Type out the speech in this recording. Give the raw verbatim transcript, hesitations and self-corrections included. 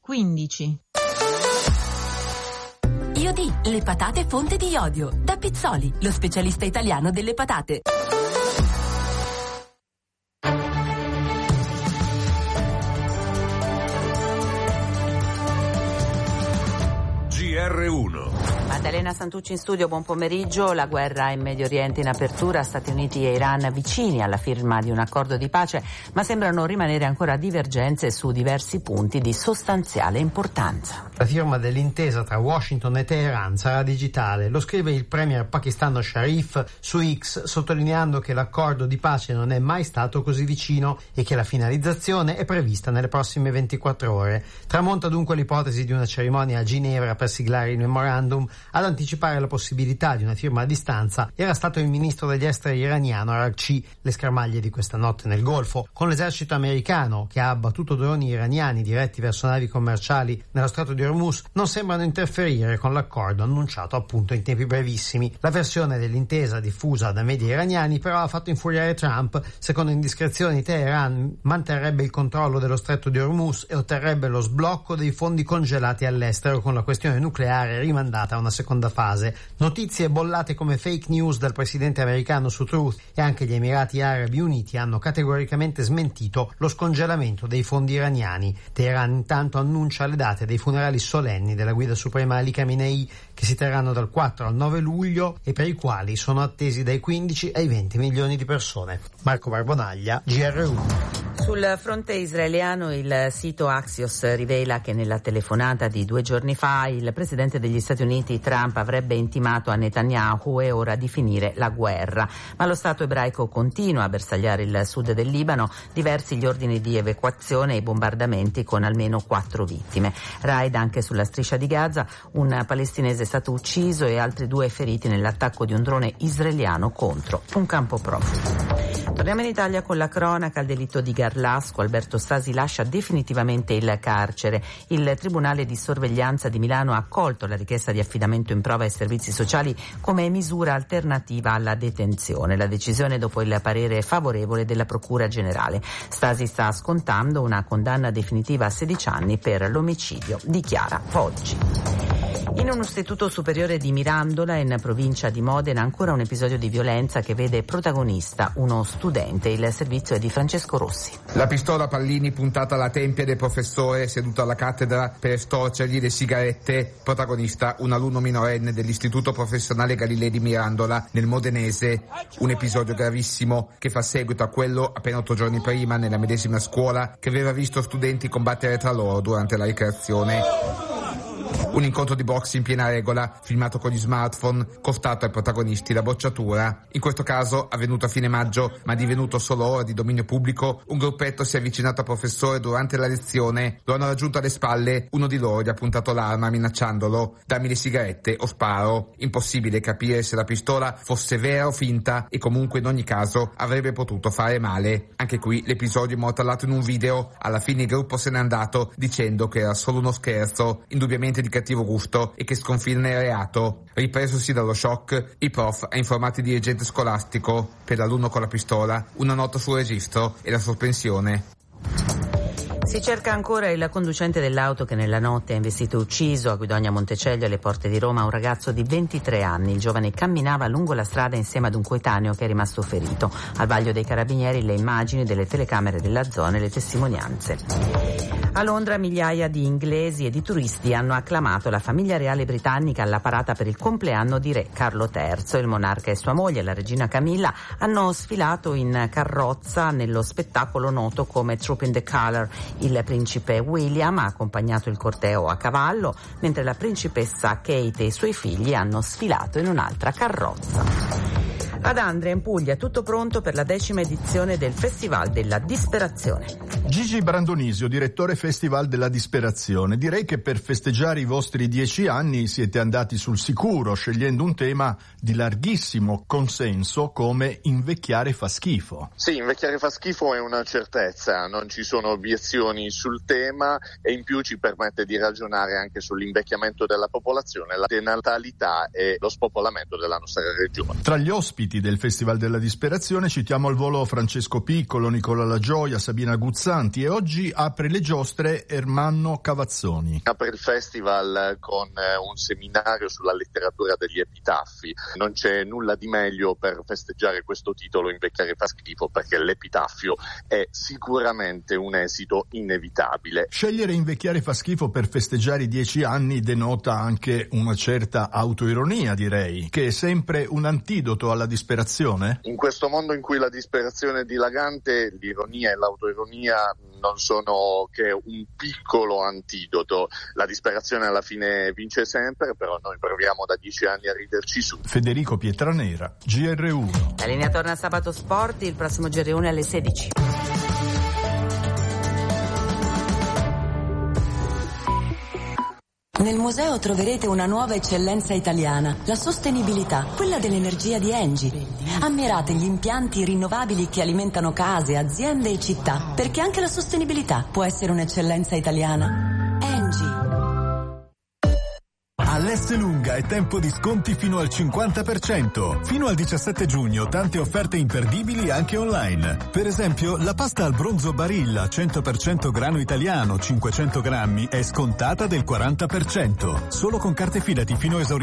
quindici. Iodi, le patate fonte di iodio. Da Pizzoli, lo specialista italiano delle patate. G R uno. Maddalena Santucci in studio, buon pomeriggio. La guerra in Medio Oriente in apertura, Stati Uniti e Iran vicini alla firma di un accordo di pace, ma sembrano rimanere ancora divergenze su diversi punti di sostanziale importanza. La firma dell'intesa tra Washington e Teheran sarà digitale, lo scrive il premier pakistano Sharif su X, sottolineando che l'accordo di pace non è mai stato così vicino e che la finalizzazione è prevista nelle prossime ventiquattro ore. Tramonta dunque l'ipotesi di una cerimonia a Ginevra per siglare il memorandum. Ad anticipare la possibilità di una firma a distanza era stato il ministro degli esteri iraniano Araghchi. Le schermaglie di questa notte nel Golfo, con l'esercito americano che ha abbattuto droni iraniani diretti verso navi commerciali nello Stretto di Hormuz, non sembrano interferire con l'accordo annunciato appunto in tempi brevissimi. La versione dell'intesa diffusa da media iraniani però ha fatto infuriare Trump. Secondo indiscrezioni, Teheran manterrebbe il controllo dello Stretto di Hormuz e otterrebbe lo sblocco dei fondi congelati all'estero, con la questione nucleare rimandata a una seconda fase. Notizie bollate come fake news dal presidente americano su Truth, e anche gli Emirati Arabi Uniti hanno categoricamente smentito lo scongelamento dei fondi iraniani. Teheran intanto annuncia le date dei funerali solenni della guida suprema Ali Khamenei, che si terranno dal quattro al nove luglio e per i quali sono attesi dai quindici ai venti milioni di persone. Marco Barbonaglia, G R uno. Sul fronte israeliano il sito Axios rivela che nella telefonata di due giorni fa il presidente degli Stati Uniti Trump avrebbe intimato a Netanyahu è ora di finire la guerra, ma lo Stato ebraico continua a bersagliare il sud del Libano, diversi gli ordini di evacuazione e i bombardamenti con almeno quattro vittime. Raid anche sulla striscia di Gaza, un palestinese è stato ucciso e altri due feriti nell'attacco di un drone israeliano contro un campo profughi. Torniamo in Italia con la cronaca. Il delitto di Garlasco, Alberto Stasi lascia definitivamente il carcere. Il Tribunale di sorveglianza di Milano ha accolto la richiesta di affidamento in prova ai servizi sociali come misura alternativa alla detenzione. La decisione dopo il parere favorevole della Procura Generale. Stasi sta scontando una condanna definitiva a sedici anni per l'omicidio di Chiara Poggi. In un istituto superiore di Mirandola, in provincia di Modena, ancora un episodio di violenza che vede protagonista uno studente. Il servizio è di Francesco Rossi. La pistola a pallini puntata alla tempia del professore seduto alla cattedra per estorcergli le sigarette. Protagonista un alunno minorenne dell'Istituto Professionale Galilei di Mirandola, nel Modenese. Un episodio gravissimo che fa seguito a quello appena otto giorni prima nella medesima scuola, che aveva visto studenti combattere tra loro durante la ricreazione. Un incontro di box in piena regola, filmato con gli smartphone, costato ai protagonisti la bocciatura. In questo caso, avvenuto a fine maggio, ma divenuto solo ora di dominio pubblico, un gruppetto si è avvicinato al professore durante la lezione, lo hanno raggiunto alle spalle, uno di loro gli ha puntato l'arma minacciandolo: dammi le sigarette o sparo. Impossibile capire se la pistola fosse vera o finta, e comunque in ogni caso avrebbe potuto fare male. Anche qui l'episodio immortalato in un video. Alla fine il gruppo se n'è andato dicendo che era solo uno scherzo, indubbiamente di cattivo gusto e che sconfina nel reato. Ripresosi dallo shock, il prof ha informato il dirigente scolastico. Per l'alunno con la pistola, una nota sul registro e la sospensione. Si cerca ancora il conducente dell'auto che nella notte ha investito e ucciso a Guidonia Montecelio, alle porte di Roma, un ragazzo di ventitré anni. Il giovane camminava lungo la strada insieme ad un coetaneo che è rimasto ferito. Al vaglio dei carabinieri le immagini delle telecamere della zona e le testimonianze. A Londra migliaia di inglesi e di turisti hanno acclamato la famiglia reale britannica alla parata per il compleanno di re Carlo terzo. Il monarca e sua moglie, la regina Camilla, hanno sfilato in carrozza nello spettacolo noto come Troop in the Colour. Il principe William ha accompagnato il corteo a cavallo, mentre la principessa Kate e i suoi figli hanno sfilato in un'altra carrozza. Ad Andria, in Puglia, tutto pronto per la decima edizione del Festival della Disperazione. Gigi Brandonisio, direttore Festival della Disperazione. Direi che per festeggiare i vostri dieci anni siete andati sul sicuro, scegliendo un tema di larghissimo consenso come invecchiare fa schifo. Sì, invecchiare fa schifo è una certezza, non ci sono obiezioni sul tema e in più ci permette di ragionare anche sull'invecchiamento della popolazione, la denatalità e lo spopolamento della nostra regione. Tra gli ospiti ospiti del Festival della Disperazione. Citiamo al volo Francesco Piccolo, Nicola La Gioia, Sabina Guzzanti, e oggi apre le giostre Ermanno Cavazzoni. Apre il festival con un seminario sulla letteratura degli epitaffi. Non c'è nulla di meglio per festeggiare questo titolo Invecchiare fa schifo, perché l'epitaffio è sicuramente un esito inevitabile. Scegliere Invecchiare fa schifo per festeggiare i dieci anni denota anche una certa autoironia, direi, che è sempre un antidoto alla disperazione. In questo mondo in cui la disperazione è dilagante, l'ironia e l'autoironia non sono che un piccolo antidoto. La disperazione alla fine vince sempre, però noi proviamo da dieci anni a riderci su. Federico Pietranera, G R uno. La linea torna a Sabato Sport, il prossimo G R uno è alle sedici. Nel museo troverete una nuova eccellenza italiana, la sostenibilità, quella dell'energia di Engie. Ammirate gli impianti rinnovabili che alimentano case, aziende e città, perché anche la sostenibilità può essere un'eccellenza italiana. Engie. All'Esselunga è tempo di sconti fino al cinquanta per cento. Fino al diciassette giugno tante offerte imperdibili anche online. Per esempio, la pasta al bronzo Barilla cento per cento grano italiano cinquecento grammi è scontata del quaranta per cento. Solo con carte Fidati fino a esaurimento.